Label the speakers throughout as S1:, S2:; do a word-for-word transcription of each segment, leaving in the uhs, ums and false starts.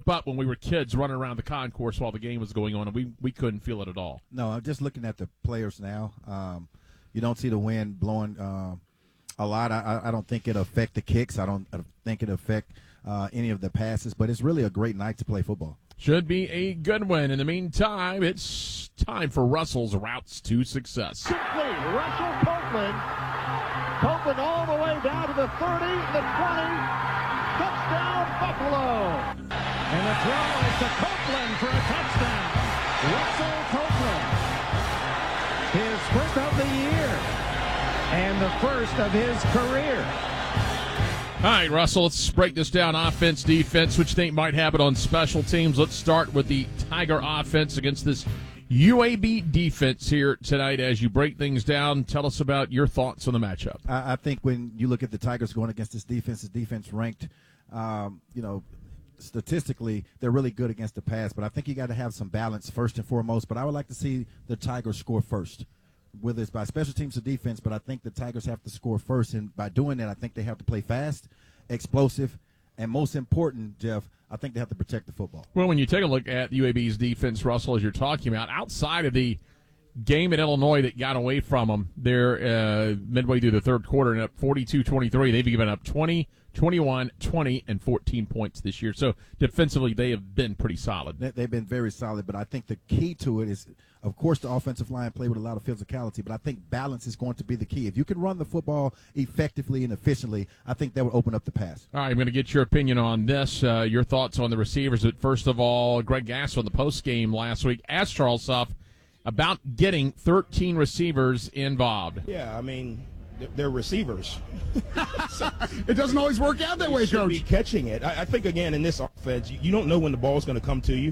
S1: but when we were kids running around the concourse while the game was going on, and we, we couldn't feel it at all.
S2: No, I'm just looking at the players now. Um, you don't see the wind blowing uh, a lot. I, I don't think it'll affect the kicks. I don't I think it'll affect uh, any of the passes, but it's really a great night to play football.
S1: Should be a good win. In the meantime, it's time for Russell's Routes to Success.
S3: Complete. Russell Copeland. Copeland all the way down to the thirty, the twenty. Touchdown, Buffalo. And the throw is to Copeland for a touchdown. Russell Copeland. His first of the year. And the first of his career.
S1: All right, Russell, let's break this down. Offense, defense, which you think might happen on special teams. Let's start with the Tiger offense against this U A B defense here tonight. As you break things down, tell us about your thoughts on the matchup.
S2: I, I think when you look at the Tigers going against this defense, this defense ranked, um, you know, statistically, they're really good against the pass. But I think you got to have some balance first and foremost. But I would like to see the Tigers score first, whether it's by special teams or defense, but I think the Tigers have to score first, and by doing that, I think they have to play fast, explosive, and most important, Jeff, I think they have to protect the football.
S1: Well, when you take a look at U A B's defense, Russell, as you're talking about, outside of the game at Illinois that got away from them, they're uh, midway through the third quarter and up forty-two twenty-three. They've given up twenty, twenty-one, twenty, and fourteen points this year. So defensively, they have been pretty solid.
S2: They've been very solid, but I think the key to it is, of course, the offensive line play with a lot of physicality, but I think balance is going to be the key. If you can run the football effectively and efficiently, I think that would open up the pass.
S1: All right, I'm going to get your opinion on this, uh, your thoughts on the receivers. But first of all, Greg Gasso in the post game last week asked Charles Huff about getting thirteen receivers involved.
S4: Yeah, I mean, they're receivers.
S5: It doesn't always work out that way,
S4: you should
S5: Coach.
S4: Be catching it. I, I think, again, in this offense, you, you don't know when the ball's going to come to you.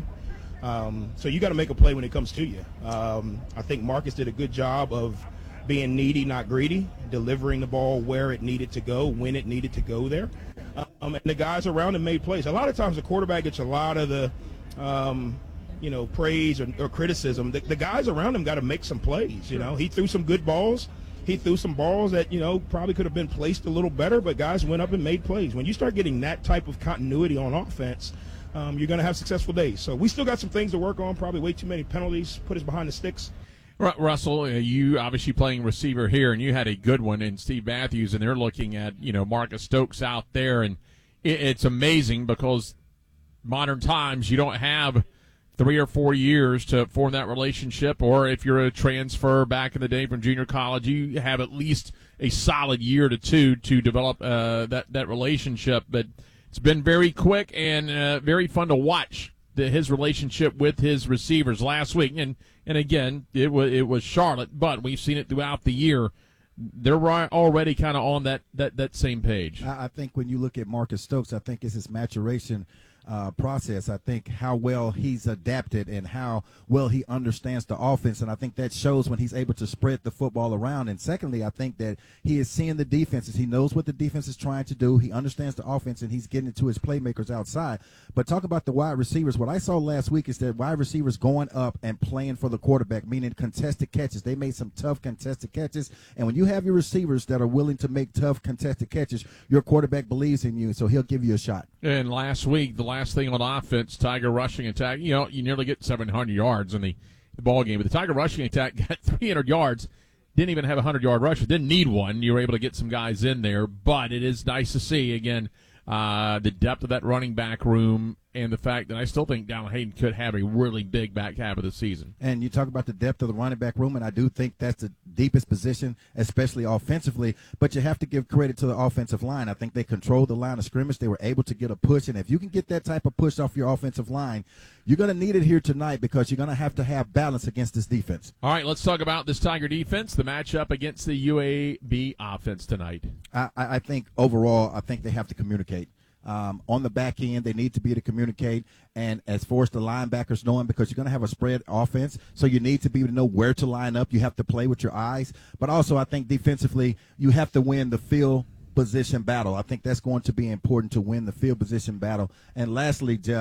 S4: Um, so you got to make a play when it comes to you. Um, I think Marcus did a good job of being needy, not greedy, delivering the ball where it needed to go, when it needed to go there. Um, and the guys around him made plays. A lot of times the quarterback gets a lot of the um, – you know, praise or, or criticism. The, the guys around him got to make some plays. You know, he threw some good balls. He threw some balls that, you know, probably could have been placed a little better, but guys went up and made plays. When you start getting that type of continuity on offense, um, you're going to have successful days. So we still got some things to work on, probably way too many penalties, put us behind the sticks.
S1: Russell, you obviously playing receiver here, and you had a good one in Steve Matthews, and they're looking at, you know, Marcus Stokes out there, and it, it's amazing because modern times you don't have – three or four years to form that relationship, or if you're a transfer back in the day from junior college, you have at least a solid year to two to develop uh, that, that relationship. But it's been very quick and uh, very fun to watch the, his relationship with his receivers last week. And, and again, it was, it was Charlotte, but we've seen it throughout the year. They're already kind of on that, that, that same page.
S2: I think when you look at Marcus Stokes, I think it's his maturation Uh, process. I think how well he's adapted and how well he understands the offense, and I think that shows when he's able to spread the football around. And secondly, I think that he is seeing the defenses. He knows what the defense is trying to do. He understands the offense, and he's getting it to his playmakers outside. But talk about the wide receivers. What I saw last week is that wide receivers going up and playing for the quarterback, meaning contested catches. They made some tough contested catches, and when you have your receivers that are willing to make tough contested catches, your quarterback believes in you, so he'll give you a shot.
S1: And last week, the last thing on offense, Tiger rushing attack, you know, you nearly get seven hundred yards in the, the ball game. But the Tiger rushing attack got three hundred yards, didn't even have a hundred-yard rusher, didn't need one. You were able to get some guys in there. But it is nice to see, again, uh, the depth of that running back room and the fact that I still think Dallin Hayden could have a really big back half of the season.
S2: And you talk about the depth of the running back room, and I do think that's the deepest position, especially offensively. But you have to give credit to the offensive line. I think they controlled the line of scrimmage. They were able to get a push, and if you can get that type of push off your offensive line, you're going to need it here tonight because you're going to have to have balance against this defense.
S1: All right, let's talk about this Tiger defense, the matchup against the U A B offense tonight.
S2: I, I think overall, I think they have to communicate. Um, on the back end, they need to be able to communicate. And as far as the linebackers knowing, because you're going to have a spread offense, so you need to be able to know where to line up. You have to play with your eyes. But also, I think defensively, you have to win the field position battle. I think that's going to be important to win the field position battle. And lastly, Jeff,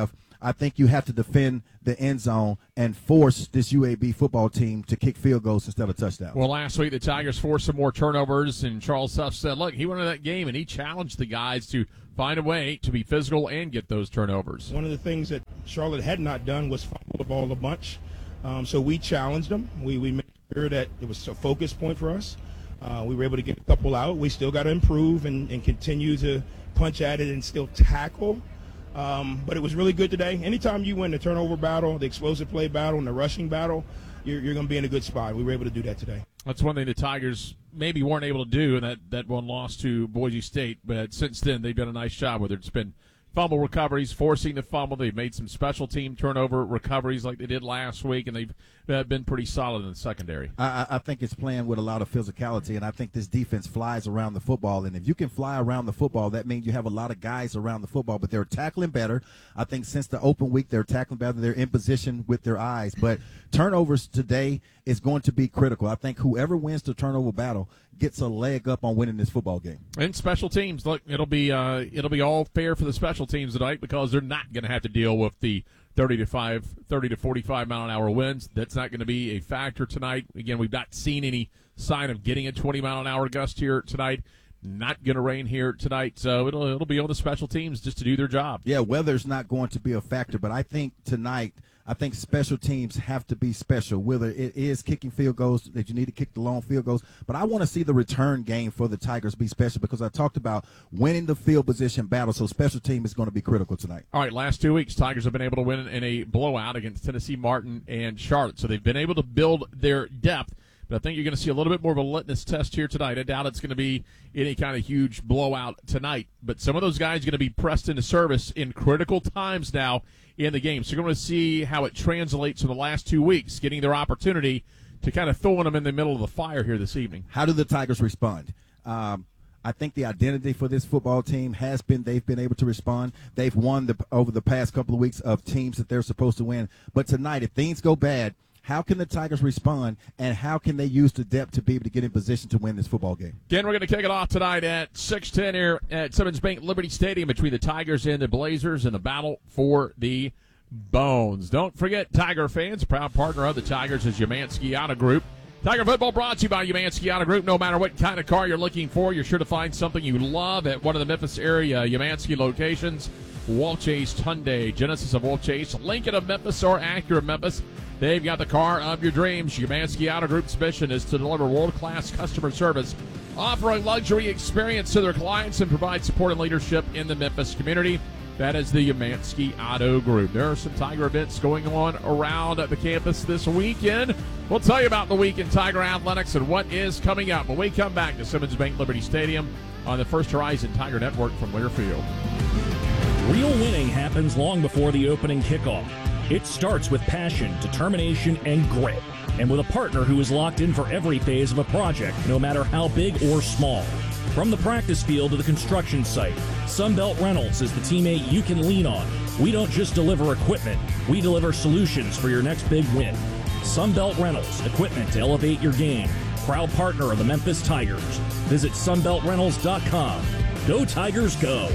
S2: I think you have to defend the end zone and force this U A B football team to kick field goals instead of touchdowns.
S1: Well, last week the Tigers forced some more turnovers, and Charles Huff said, look, he went into that game and he challenged the guys to find a way to be physical and get those turnovers.
S4: One of the things that Charlotte had not done was fumble the ball a bunch. Um, so we challenged them. We, we made sure that it was a focus point for us. Uh, we were able to get a couple out. We still got to improve and, and continue to punch at it and still tackle. Um, but it was really good today. Anytime you win the turnover battle, the explosive play battle, and the rushing battle, you're, you're going to be in a good spot. We were able to do that today.
S1: That's one thing the Tigers maybe weren't able to do, and that, that one loss to Boise State. But since then, they've done a nice job, whether it's been fumble recoveries, forcing the fumble. They've made some special team turnover recoveries like they did last week, and they've uh, been pretty solid in the secondary.
S2: I, I think it's playing with a lot of physicality, and I think this defense flies around the football. And if you can fly around the football, that means you have a lot of guys around the football, but they're tackling better. I think since the open week, they're tackling better. They're in position with their eyes. But turnovers today is going to be critical. I think whoever wins the turnover battle gets a leg up on winning this football game.
S1: And special teams, look, it'll be uh, it'll be all fair for the special teams tonight because they're not going to have to deal with the thirty to five, thirty to forty-five mile an hour winds. That's not going to be a factor tonight. Again, we've not seen any sign of getting a twenty mile an hour gust here tonight. Not going to rain here tonight, so it'll it'll be on the special teams just to do their job.
S2: Yeah, weather's not going to be a factor, but I think tonight. I think special teams have to be special, whether it is kicking field goals that you need to kick the long field goals. But I want to see the return game for the Tigers be special because I talked about winning the field position battle, so special team is going to be critical tonight.
S1: All right, last two weeks, Tigers have been able to win in a blowout against Tennessee Martin and Charlotte. So they've been able to build their depth. But I think you're going to see a little bit more of a litmus test here tonight. I doubt it's going to be any kind of huge blowout tonight. But some of those guys are going to be pressed into service in critical times now in the game. So you're going to see how it translates in the last two weeks, getting their opportunity to kind of throwing them in the middle of the fire here this evening.
S2: How do the Tigers respond? Um, I think the identity for this football team has been they've been able to respond. They've won the, over the past couple of weeks of teams that they're supposed to win. But tonight, if things go bad, how can the Tigers respond, and how can they use the depth to be able to get in position to win this football game?
S1: Again, we're going to kick it off tonight at six ten here at Simmons Bank Liberty Stadium between the Tigers and the Blazers in the battle for the Bones. Don't forget, Tiger fans, proud partner of the Tigers is Umansky Auto Group. Tiger football brought to you by Umansky Auto Group. No matter what kind of car you're looking for, you're sure to find something you love at one of the Memphis area Umansky locations. Wolf Chase Hyundai, Genesis of Wolf Chase, Lincoln of Memphis, or Acura of Memphis. They've got the car of your dreams. Umansky Auto Group's mission is to deliver world-class customer service, offering luxury experience to their clients and provide support and leadership in the Memphis community. That is the Umansky Auto Group. There are some Tiger events going on around the campus this weekend. We'll tell you about the week in Tiger Athletics and what is coming up when we come back to Simmons Bank Liberty Stadium on the First Horizon Tiger Network from Learfield.
S6: Real winning happens long before the opening kickoff. It starts with passion, determination, and grit, and with a partner who is locked in for every phase of a project, no matter how big or small. From the practice field to the construction site, Sunbelt Rentals is the teammate you can lean on. We don't just deliver equipment, we deliver solutions for your next big win. Sunbelt Rentals, equipment to elevate your game. Proud partner of the Memphis Tigers. Visit sunbelt rentals dot com. Go Tigers, go!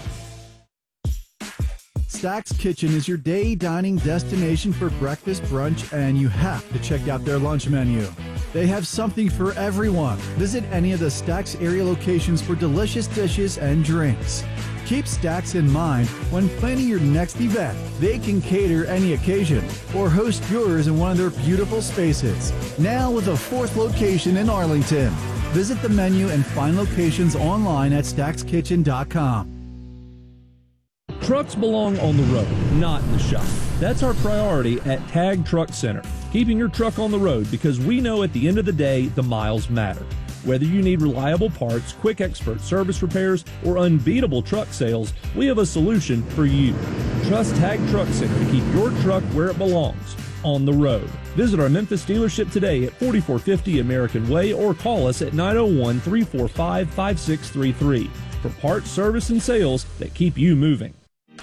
S7: Stack's Kitchen is your day dining destination for breakfast, brunch, and you have to check out their lunch menu. They have something for everyone. Visit any of the Stack's area locations for delicious dishes and drinks. Keep Stack's in mind when planning your next event. They can cater any occasion or host yours in one of their beautiful spaces. Now with a fourth location in Arlington. Visit the menu and find locations online at stacks kitchen dot com.
S8: Trucks belong on the road, not in the shop. That's our priority at Tag Truck Center, keeping your truck on the road because we know at the end of the day, the miles matter. Whether you need reliable parts, quick expert service repairs, or unbeatable truck sales, we have a solution for you. Trust Tag Truck Center to keep your truck where it belongs, on the road. Visit our Memphis dealership today at forty-four fifty American Way or call us at nine oh one, three four five, five six three three for parts, service, and sales that keep you moving.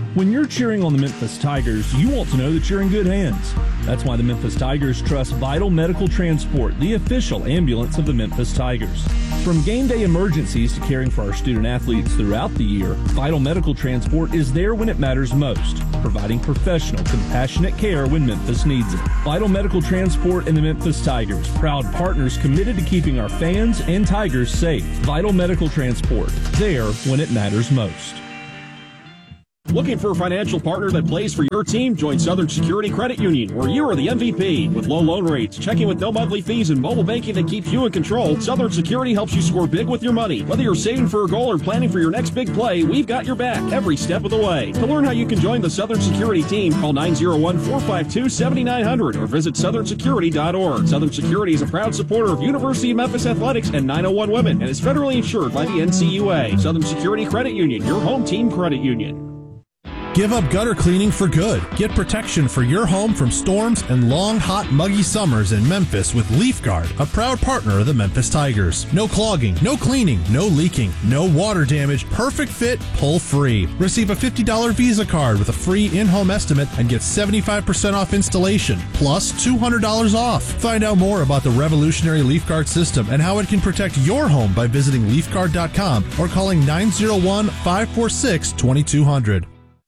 S8: When you're cheering on the Memphis Tigers, you want to know that you're in good hands. That's why the Memphis Tigers trust Vital Medical Transport, the official ambulance of the Memphis Tigers. From game day emergencies to caring for our student athletes throughout the year, Vital Medical Transport is there when it matters most, providing professional, compassionate care when Memphis needs it. Vital Medical Transport and the Memphis Tigers, proud partners committed to keeping our fans and Tigers safe. Vital Medical Transport, there when it matters most.
S9: Looking for a financial partner that plays for your team? Join Southern Security Credit Union, where you are the M V P. With low loan rates, checking with no monthly fees, and mobile banking that keeps you in control, Southern Security helps you score big with your money. Whether you're saving for a goal or planning for your next big play, we've got your back every step of the way. To learn how you can join the Southern Security team, call nine oh one, four five two, seven nine zero zero or visit southern security dot org. Southern Security is a proud supporter of University of Memphis Athletics and nine oh one Women and is federally insured by the N C U A. Southern Security Credit Union, your home team credit union.
S10: Give up gutter cleaning for good. Get protection for your home from storms and long, hot, muggy summers in Memphis with LeafGuard, a proud partner of the Memphis Tigers. No clogging, no cleaning, no leaking, no water damage, perfect fit, pull free. Receive a fifty dollars Visa card with a free in-home estimate and get seventy-five percent off installation, plus two hundred dollars off. Find out more about the revolutionary LeafGuard system and how it can protect your home by visiting leaf guard dot com or calling nine oh one, five four six, two two zero zero.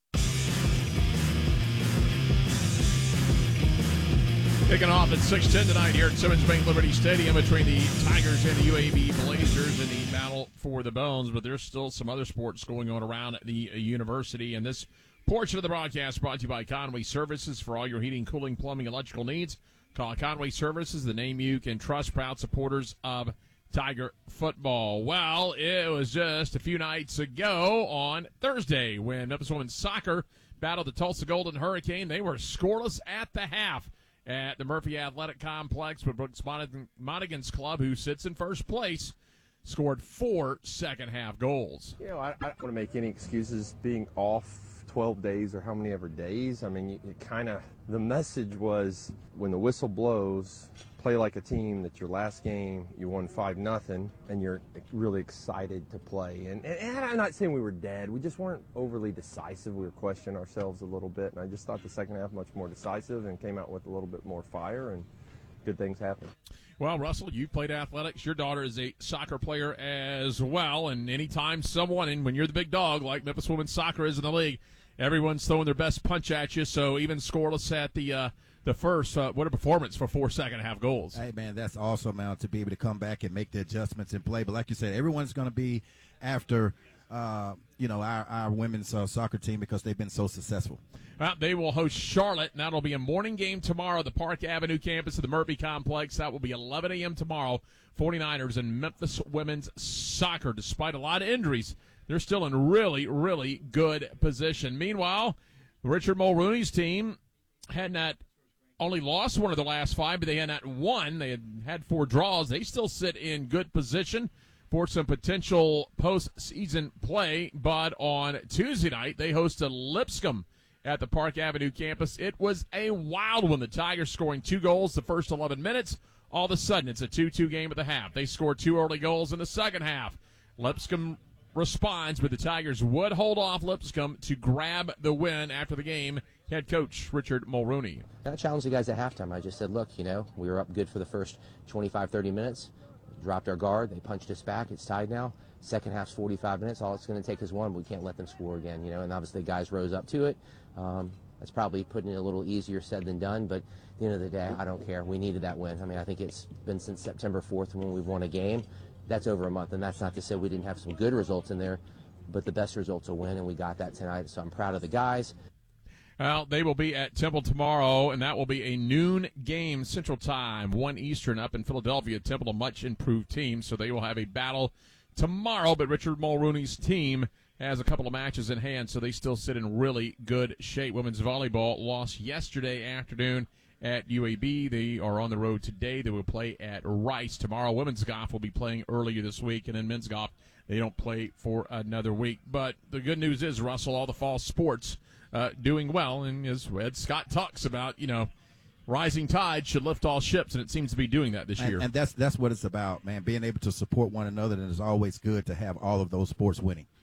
S1: Kicking off at six ten tonight here at Simmons Bank Liberty Stadium between the Tigers and the U A B Blazers in the battle for the Bones. But there's still some other sports going on around the university. And this portion of the broadcast brought to you by Conway Services for all your heating, cooling, plumbing, electrical needs. Call Conway Services, the name you can trust, proud supporters of Tiger football. Well, it was just a few nights ago on Thursday when Memphis Women's Soccer battled the Tulsa Golden Hurricane. They were scoreless at the half at the Murphy Athletic Complex, but Brooks Monaghan's club, who sits in first place, scored four second-half goals.
S11: You know, I, I don't want to make any excuses being off twelve days or how many ever days. I mean, it kind of, the message was when the whistle blows, play like a team. That's your last game. You won five nothing, and you're really excited to play. And, and, and I'm not saying we were dead. We just weren't overly decisive. We were questioning ourselves a little bit, and I just thought the second half much more decisive and came out with a little bit more fire, and good things happened.
S1: Well, Russell, you've played athletics. Your daughter is a soccer player as well, and anytime someone, and when you're the big dog like Memphis Women's Soccer is in the league, everyone's throwing their best punch at you, so even scoreless at the uh, the first, uh, what a performance for four second-half goals.
S2: Hey, man, that's awesome, man, to be able to come back and make the adjustments and play. But like you said, everyone's going to be after, uh, you know, our, our women's uh, soccer team because they've been so successful.
S1: Well, they will host Charlotte, and that'll be a morning game tomorrow, the Park Avenue campus of the Murphy Complex. That will be eleven a.m. tomorrow. forty-niners and Memphis Women's Soccer. Despite a lot of injuries, they're still in really, really good position. Meanwhile, Richard Mulrooney's team had not only lost one of the last five, but they had not won. They had had four draws. They still sit in good position for some potential postseason play. But on Tuesday night, they hosted Lipscomb at the Park Avenue campus. It was a wild one. The Tigers scoring two goals the first eleven minutes. All of a sudden, it's a two two game at the half. They scored two early goals in the second half. Lipscomb responds, but the Tigers would hold off Lipscomb to grab the win after the game. Head coach Richard Mulrooney.
S12: I challenged the guys at halftime. I just said, look, you know, we were up good for the first twenty-five, thirty minutes. Dropped our guard. They punched us back. It's tied now. Second half's forty-five minutes. All it's going to take is one. We can't let them score again, you know, and obviously the guys rose up to it. Um, that's probably putting it a little easier said than done, but at the end of the day, I don't care. We needed that win. I mean, I think it's been since September fourth when we've won a game. That's over a month, and that's not to say we didn't have some good results in there, but the best results will win, and we got that tonight, so I'm proud of the guys.
S1: Well, they will be at Temple tomorrow, and that will be a noon game Central Time, one Eastern up in Philadelphia. Temple, a much improved team, so they will have a battle tomorrow, but Richard Mulrooney's team has a couple of matches in hand, so they still sit in really good shape. Women's volleyball lost yesterday afternoon at U A B. They are on the road today. They will play at Rice tomorrow. Women's golf will be playing earlier this week, and then men's golf, they don't play for another week. But the good news is, Russell, all the fall sports uh, doing well, and as Ed Scott talks about, you know, rising tide should lift all ships, and it seems to be doing that this
S2: and,
S1: year.
S2: And that's that's what it's about, man, being able to support one another, and it's always good to have all of those sports winning.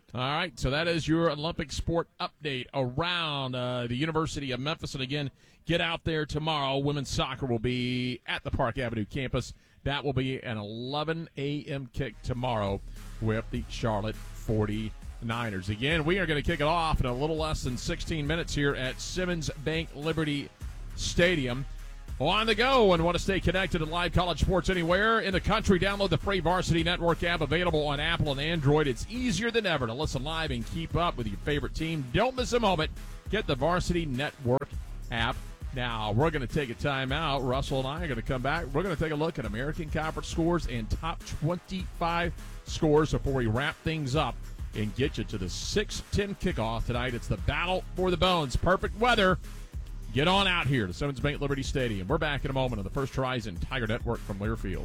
S1: All right, so that is your Olympic sport update around uh, the University of Memphis. And again, get out there tomorrow. Women's soccer will be at the Park Avenue campus. That will be an eleven a.m. kick tomorrow with the Charlotte forty-niners. Again, we are going to kick it off in a little less than sixteen minutes here at Simmons Bank Liberty Stadium. On the go, and want to stay connected to live college sports anywhere in the country. Download the free Varsity Network app, available on Apple and Android. It's easier than ever to listen live and keep up with your favorite team. Don't miss a moment. Get the Varsity Network app now. We're going to take a timeout. Russell and I are going to come back. We're going to take a look at American Conference scores and top twenty-five scores before we wrap things up and get you to the six ten kickoff tonight. It's the Battle for the Bones. Perfect weather. Get on out here to Simmons Bank Liberty Stadium. We're back in a moment on the First Horizon Tiger Network from Learfield.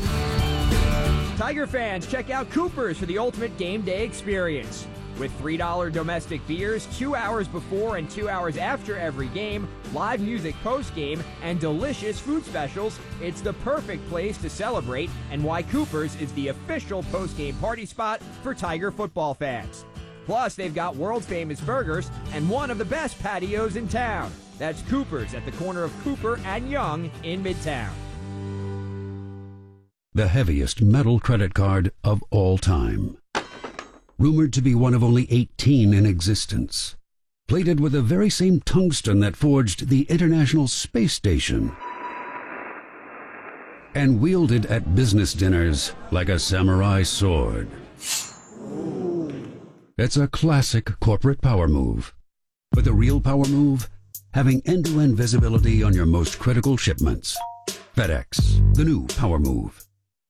S13: Tiger fans, check out Cooper's for the ultimate game day experience. With three dollar domestic beers two hours before and two hours after every game, live music post-game, and delicious food specials, it's the perfect place to celebrate, and why Cooper's is the official post-game party spot for Tiger football fans. Plus, they've got world-famous burgers and one of the best patios in town. That's Cooper's at the corner of Cooper and Young in Midtown.
S14: The heaviest metal credit card of all time. Rumored to be one of only eighteen in existence. Plated with the very same tungsten that forged the International Space Station. And wielded at business dinners like a samurai sword. It's a classic corporate power move. But the real power move? Having end-to-end visibility on your most critical shipments. FedEx, the new power move.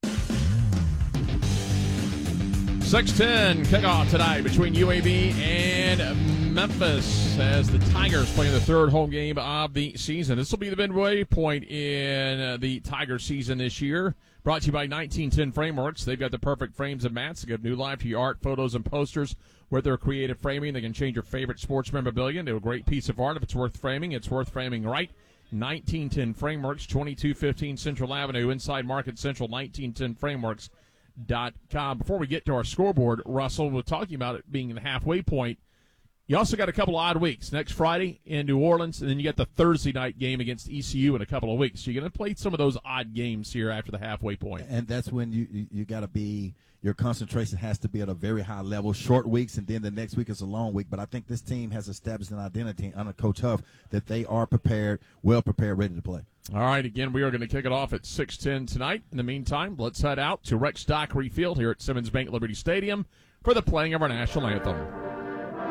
S1: six ten kickoff tonight between U A B and Memphis as the Tigers play the third home game of the season. This will be the midway point in uh, the Tiger season this year. Brought to you by nineteen ten Frameworks. They've got the perfect frames and mats to give new life to your art, photos, and posters. With their creative framing, they can change your favorite sports memorabilia into a great piece of art. If it's worth framing, it's worth framing right. nineteen ten Frameworks, twenty-two fifteen Central Avenue, inside Market Central, nineteen ten frameworks dot com. Before we get to our scoreboard, Russell, we're talking about it being the halfway point. You also got a couple of odd weeks. Next Friday in New Orleans, and then you got the Thursday night game against E C U in a couple of weeks. So you're going to play some of those odd games here after the halfway point.
S2: And that's when you you, you got to be – your concentration has to be at a very high level. Short weeks, and then the next week is a long week. But I think this team has established an identity under Coach Huff that they are prepared, well prepared, ready to play.
S1: All right, again, we are going to kick it off at six ten tonight. In the meantime, let's head out to Rex Dockery Field here at Simmons Bank Liberty Stadium for the playing of our national anthem.